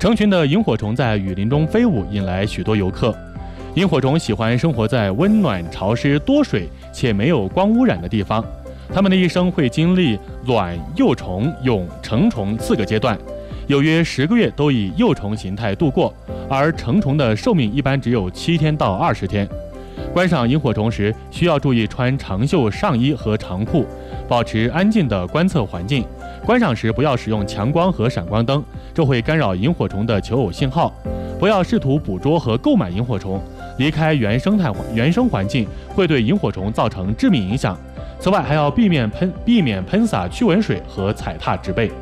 成群的萤火虫在雨林中飞舞，引来许多游客。萤火虫喜欢生活在温暖、潮湿、多水且没有光污染的地方。它们的一生会经历卵、幼虫、蛹、成虫4个阶段，有约10个月都以幼虫形态度过，而成虫的寿命一般只有7天到20天。观赏萤火虫时，需要注意穿长袖上衣和长裤，保持安静的观测环境。观赏时不要使用强光和闪光灯，这会干扰萤火虫的求偶信号。不要试图捕捉和购买萤火虫，离开原生环境会对萤火虫造成致命影响。此外，还要避免喷洒驱蚊水和踩踏植被。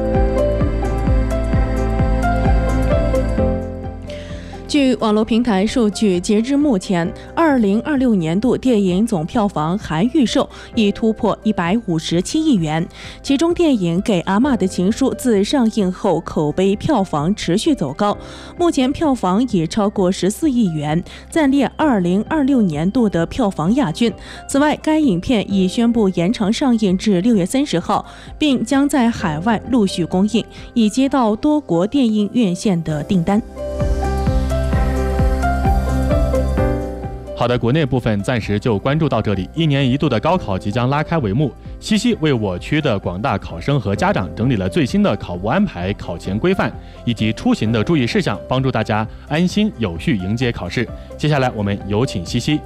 据网络平台数据，截至目前，2026年度电影总票房含预售已突破157亿元。其中，电影《给阿嬷的情书》自上映后，口碑票房持续走高，目前票房已超过14亿元，暂列2026年度的票房亚军。此外，该影片已宣布延长上映至6月30号，并将在海外陆续公映，已接到多国电影院线的订单。 好的，国内部分暂时就关注到这里。1年1度的高考即将拉开帷幕，西西为我区的广大考生和家长整理了最新的考务安排、考前规范以及出行的注意事项，帮助大家安心有序迎接考试。接下来我们有请西西。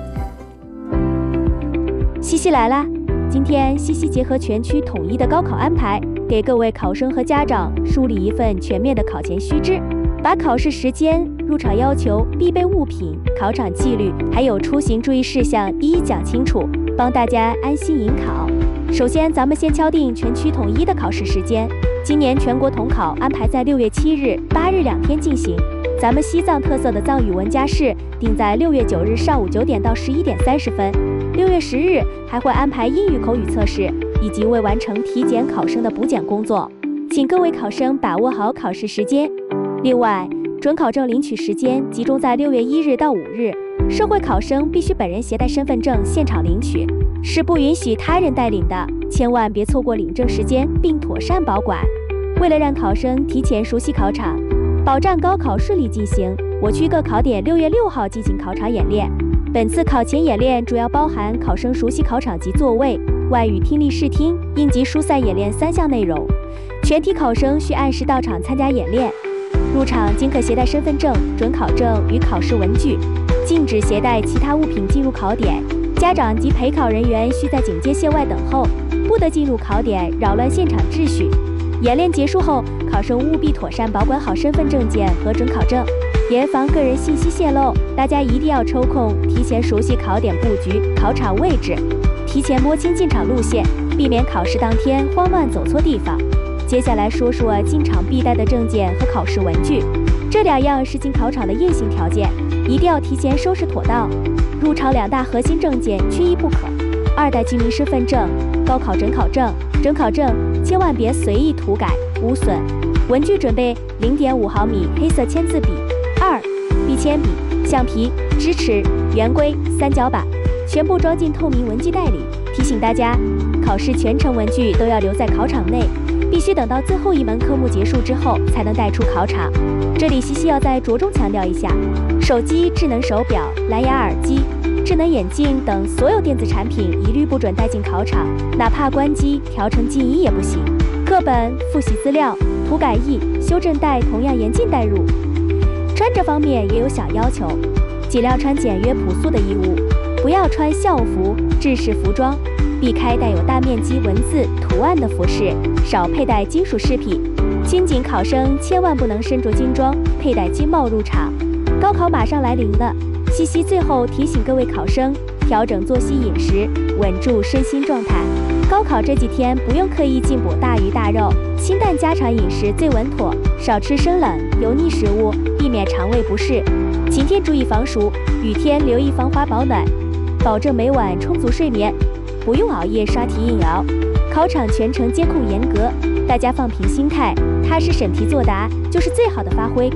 西西来啦！今天西西结合全区统一的高考安排，给各位考生和家长梳理一份全面的考前须知，把考试时间、入场要求、必备物品、考场纪律，还有出行注意事项一一讲清楚，帮大家安心迎考。首先，咱们先敲定全区统一的考试时间。今年全国统考安排在6月7日、8日2天进行。咱们西藏特色的藏语文加试定在6月9日上午9点到11点30分。6月10日还会安排英语口语测试以及未完成体检考生的补检工作，请各位考生把握好考试时间。另外，准考证领取时间集中在6月1日到5日，社会考生必须本人携带身份证现场领取，是不允许他人代领的，千万别错过领证时间，并妥善保管。为了让考生提前熟悉考场，保障高考顺利进行，我区各考点6月6号进行考场演练。本次考前演练主要包含考生熟悉考场及座位、外语听力试听、应急疏散演练3项内容。全体考生需按时到场参加演练。入场仅可携带身份证、准考证与考试文具，禁止携带其他物品进入考点。家长及陪考人员需在警戒线外等候，不得进入考点扰乱现场秩序。演练结束后，考生务必妥善保管好身份证件和准考证，严防个人信息泄露。大家一定要抽空提前熟悉考点布局、考场位置，提前摸清进场路线，避免考试当天慌乱走错地方。接下来说说进场必带的证件和考试文具，这2样是进考场的硬性条件，一定要提前收拾妥当。入场2大核心证件缺一不可：2代居民身份证、高考准考证。准考证千万别随意涂改污损。文具准备0.5毫米黑色签字笔、笔铅笔、橡皮、支尺、圆规、三角板，全部装进透明文具袋里。提醒大家，考试全程文具都要留在考场内，必须等到最后一门科目结束之后才能带出考场。这里西西要再着重强调一下，手机、智能手表、蓝牙耳机、智能眼镜等所有电子产品一律不准带进考场，哪怕关机调成静音也不行。课本、复习资料、涂改液、修正带同样严禁带入。穿着方面也有小要求，尽量穿简约朴素的衣物，不要穿校服、制式服装，避开带有大面积文字、图案的服饰，少佩戴金属饰品。新进考生千万不能身着金装、佩戴金帽入场。高考马上来临了，西西最后提醒各位考生调整作息饮食，稳住身心状态。高考这几天不用刻意进补大鱼大肉，清淡家常饮食最稳妥，少吃生冷油腻食物，避免肠胃不适。晴天注意防暑，雨天留意防滑保暖，保证每晚充足睡眠，不用熬夜刷题应熬。考场全程监控严格，大家放平心态，踏实审题作答就是最好的发挥。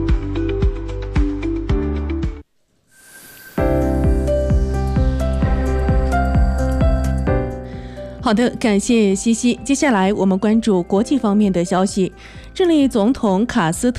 好的，感谢西西。接下来我们关注国际方面的消息。智利总统卡斯特